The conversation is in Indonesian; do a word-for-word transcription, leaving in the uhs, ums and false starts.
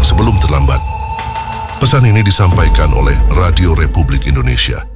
sebelum terlambat. Pesan ini disampaikan oleh Radio Republik Indonesia.